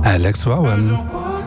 Alex Rowan.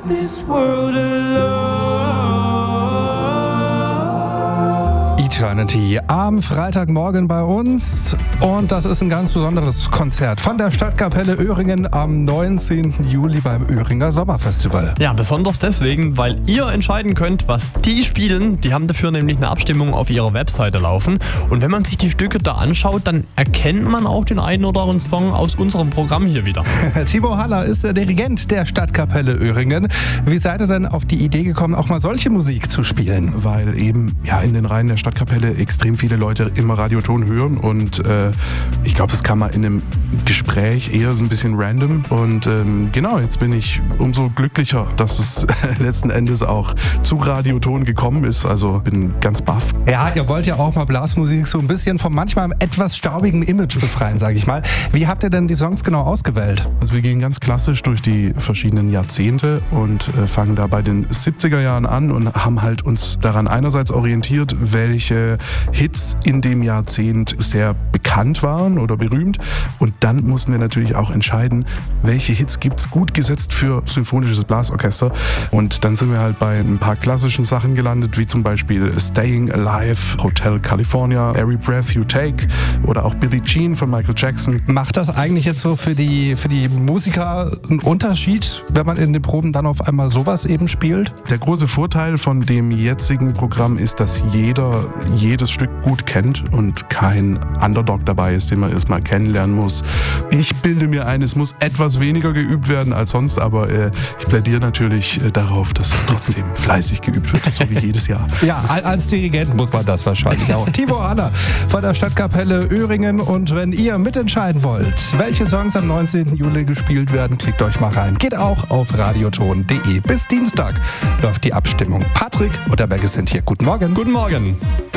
Eternity am Freitagmorgen bei uns und das ist ein ganz besonderes Konzert von der Stadtkapelle Öhringen am 19. Juli beim Öhringer Sommerfestival. Ja, besonders deswegen, weil ihr entscheiden könnt, was die spielen. Die haben dafür nämlich eine Abstimmung auf ihrer Webseite laufen und wenn man sich die Stücke da anschaut, dann erkennt man auch den einen oder anderen Song aus unserem Programm hier wieder. Timo Haller ist der Dirigent der Stadtkapelle Öhringen. Wie seid ihr denn auf die Idee gekommen, auch mal solche Musik zu spielen? Weil eben in den Reihen der Stadtkapelle extrem viele Leute immer Radioton hören und ich glaube, das kam mal in einem Gespräch eher so ein bisschen random und genau, jetzt bin ich umso glücklicher, dass es letzten Endes auch zu Radioton gekommen ist, also bin ganz baff. Ja, ihr wollt ja auch mal Blasmusik so ein bisschen vom manchmal etwas staubigen Image befreien, sage ich mal. Wie habt ihr denn die Songs genau ausgewählt? Also wir gehen ganz klassisch durch die verschiedenen Jahrzehnte und fangen da bei den 70er Jahren an und haben halt uns daran einerseits orientiert, welche Hits in dem Jahrzehnt sehr bekannt waren oder berühmt. Und dann mussten wir natürlich auch entscheiden, welche Hits gibt's gut gesetzt für symphonisches Blasorchester. Und dann sind wir halt bei ein paar klassischen Sachen gelandet, wie zum Beispiel Staying Alive, Hotel California, Every Breath You Take oder auch Billie Jean von Michael Jackson. Macht das eigentlich jetzt so für die Musiker einen Unterschied, wenn man in den Proben dann auf einmal sowas eben spielt? Der große Vorteil von dem jetzigen Programm ist, dass jeder jedes Stück gut kennt und kein Underdog dabei ist, den man erstmal kennenlernen muss. Ich bilde mir ein, es muss etwas weniger geübt werden als sonst, aber ich plädiere natürlich darauf, dass trotzdem fleißig geübt wird, so wie jedes Jahr. Ja, als Dirigent muss man das wahrscheinlich auch. Timo Haller von der Stadtkapelle Öhringen und wenn ihr mitentscheiden wollt, welche Songs am 19. Juli gespielt werden, klickt euch mal rein. Geht auch auf radioton.de. Bis Dienstag läuft die Abstimmung. Patrick und der Berge sind hier. Guten Morgen. Guten Morgen.